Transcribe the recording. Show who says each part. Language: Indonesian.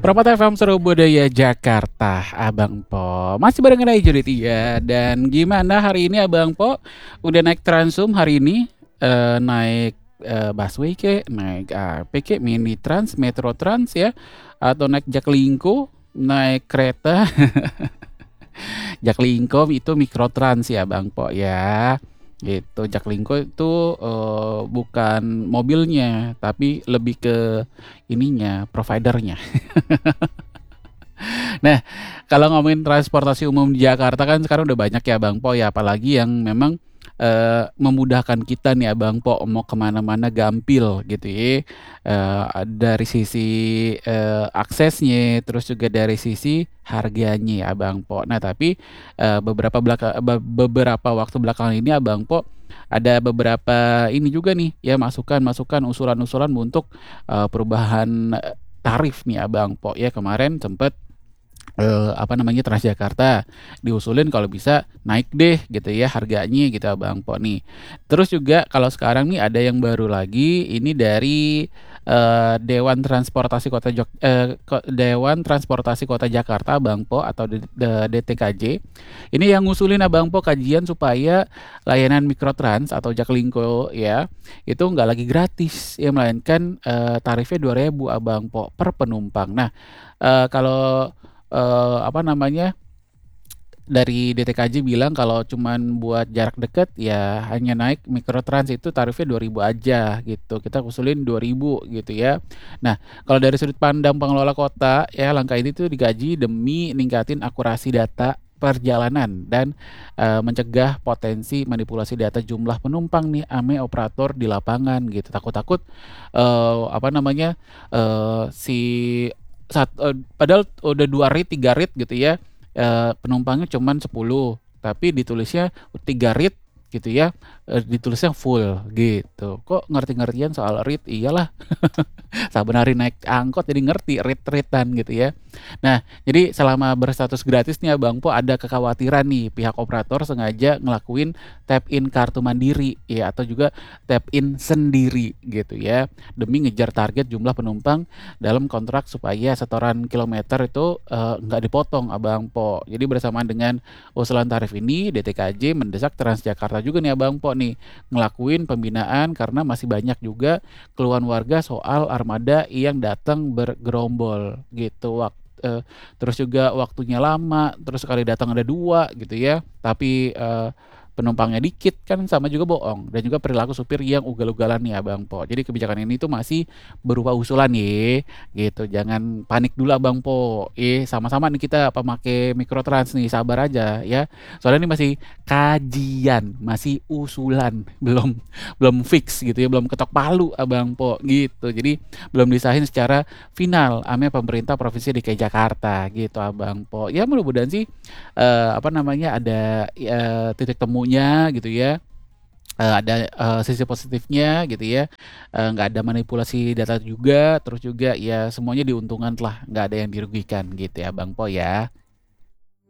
Speaker 1: Permata FM Seru Budaya Jakarta, Abang Po. Masih barengan aja Judit iya. Dan gimana hari ini Abang Po? Udah naik Transum hari ini? Naik busway naik apa Mini Trans, Metro Trans ya, atau naik Jaklingko, naik kereta. Jaklingko itu Mikrotrans ya Bang Po ya. Gitu. Jaklingko itu bukan mobilnya, tapi lebih ke ininya, providernya. Nah, kalau ngomongin transportasi umum di Jakarta kan sekarang udah banyak ya Bang Po ya, apalagi yang memang memudahkan kita nih Abang Po mau kemana-mana gampil gitu ya. Dari sisi aksesnya, terus juga dari sisi harganya ya Abang Po. Nah tapi beberapa waktu belakangan ini Abang Po ada beberapa ini juga nih ya masukan-masukan, usulan-usulan untuk perubahan tarif nih Abang Po ya. Kemarin sempet Transjakarta diusulin kalau bisa naik deh gitu ya harganya gitu Abang Po nih. Terus juga kalau sekarang nih ada yang baru lagi ini dari Dewan Transportasi Kota Jakarta Abang Po atau DTKJ. Ini yang ngusulin Abang Po kajian supaya layanan Mikrotrans atau Jaklingko ya itu nggak lagi gratis ya, melainkan tarifnya 2.000 Abang Po per penumpang. Nah, kalau dari DTKJ bilang kalau cuman buat jarak dekat ya hanya naik Mikrotrans itu tarifnya 2.000 aja gitu. Kita usulin 2.000 gitu ya. Nah, kalau dari sudut pandang pengelola kota ya langkah ini tuh digaji demi ningkatin akurasi data perjalanan dan mencegah potensi manipulasi data jumlah penumpang nih ame operator di lapangan gitu. Takut-takut si padahal udah 2 rit 3 rit gitu ya, penumpangnya cuman 10 tapi ditulisnya 3 rit gitu ya, ditulisnya full gitu. Kok ngerti-ngertian soal rit? Iyalah. Saben hari naik angkot jadi ngerti rit-ritan gitu ya. Nah, jadi selama berstatus gratis nih Abang Po ada kekhawatiran nih pihak operator sengaja ngelakuin tap in kartu mandiri ya atau juga tap in sendiri gitu ya demi ngejar target jumlah penumpang dalam kontrak supaya setoran kilometer itu nggak dipotong Abang Po. Jadi bersamaan dengan usulan tarif ini DTKJ mendesak Transjakarta juga nih Abang Po nih ngelakuin pembinaan karena masih banyak juga keluhan warga soal armada yang datang bergerombol gitu. Terus juga waktunya lama, terus sekali datang ada 2 gitu ya. Tapi penumpangnya dikit kan sama juga bohong, dan juga perilaku supir yang ugal-ugalan nih Abang Po. Jadi kebijakan ini tuh masih berupa usulan ya gitu. Jangan panik dulu Abang Po. Sama-sama nih kita pemakai Mikrotrans nih, sabar aja ya. Soalnya ini masih kajian, masih usulan, belum fix gitu ya, belum ketok palu Abang Po gitu. Jadi belum disahin secara final ame pemerintah Provinsi DKI Jakarta gitu Abang Po. Ya mudah-mudahan sih ada titik temunya gitu ya. Ada sisi positifnya gitu ya. Nggak ada manipulasi data juga, terus juga ya semuanya diuntungkan lah, nggak ada yang dirugikan gitu ya Bang Po ya.